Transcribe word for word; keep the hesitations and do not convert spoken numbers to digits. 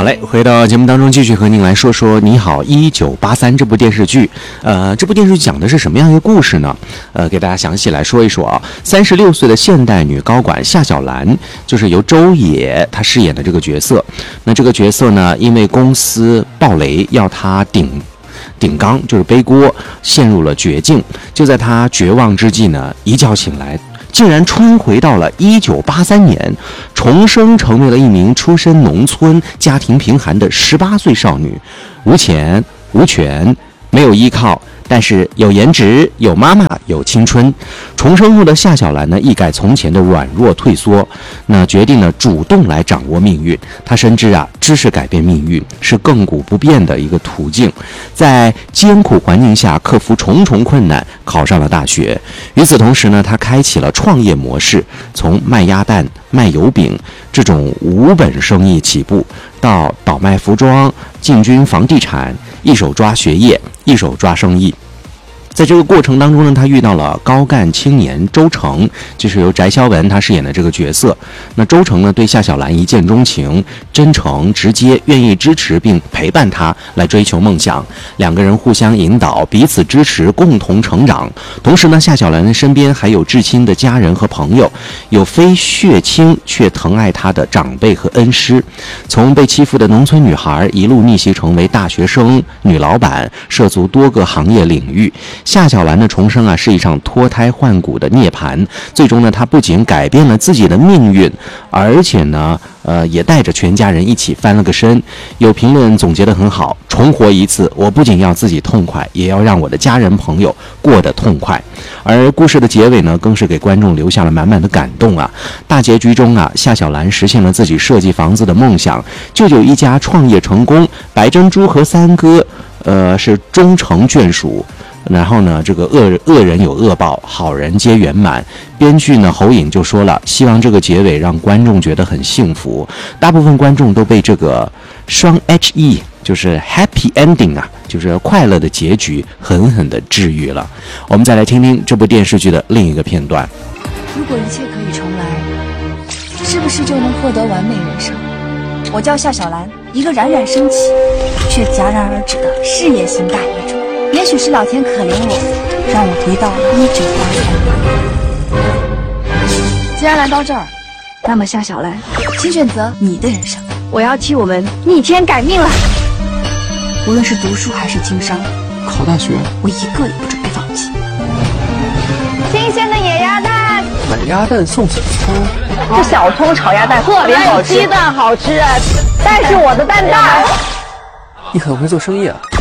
好嘞，回到节目当中，继续和您来说说《你好一九八三》这部电视剧。呃，这部电视剧讲的是什么样一个故事呢？呃，给大家详细来说一说啊。三十六岁的现代女高管夏小兰，就是由周也她饰演的这个角色。那这个角色呢，因为公司暴雷要她顶顶缸，就是背锅，陷入了绝境。就在她绝望之际呢，一觉醒来，竟然冲回到了一九八三年，重生成为了一名出身农村、家庭贫寒的十八岁少女，无钱无权，没有依靠，但是有颜值、有妈妈、有青春。重生后的夏小兰呢，一改从前的软弱退缩，那决定呢主动来掌握命运。她深知啊，知识改变命运是亘古不变的一个途径。在艰苦环境下克服重重困难，考上了大学。与此同时呢，她开启了创业模式，从卖鸭蛋、卖油饼这种无本生意起步，到倒卖服装、进军房地产，一手抓学业，一手抓生意。在这个过程当中呢，他遇到了高干青年周成，就是由翟潇闻他饰演的这个角色。那周成呢，对夏小兰一见钟情，真诚直接，愿意支持并陪伴他来追求梦想。两个人互相引导，彼此支持，共同成长。同时呢，夏小兰身边还有至亲的家人和朋友，有非血亲却疼爱她的长辈和恩师。从被欺负的农村女孩一路逆袭成为大学生、女老板，涉足多个行业领域。夏小兰的重生啊，是一场脱胎换骨的涅槃。最终呢，她不仅改变了自己的命运，而且呢，呃，也带着全家人一起翻了个身。有评论总结得很好：重活一次，我不仅要自己痛快，也要让我的家人朋友过得痛快。而故事的结尾呢，更是给观众留下了满满的感动啊！大结局中啊，夏小兰实现了自己设计房子的梦想，舅舅一家创业成功，白珍珠和三哥，呃，是终成眷属。然后呢，这个恶恶人有恶报，好人皆圆满。编剧呢侯颖就说了，希望这个结尾让观众觉得很幸福。大部分观众都被这个双 H E， 就是 happy ending 啊，就是快乐的结局，狠狠的治愈了。我们再来听听这部电视剧的另一个片段。 如果一切可以重来，是不是就能获得完美人生？我叫夏小兰，一个冉冉升起却戛然而止的事业型大业主。也许是老天可怜我，让我回到一九八三。既然来到这儿，那么夏小兰，请选择你的人生。我要替我们逆天改命了。无论是读书还是经商， 考大学， 我一个也不准备放弃。 新鲜的野鸭蛋， 买鸭蛋送小葱。 这小葱炒鸭蛋特别好吃，鸡蛋好吃啊，但是我的蛋大。 你很会做生意啊。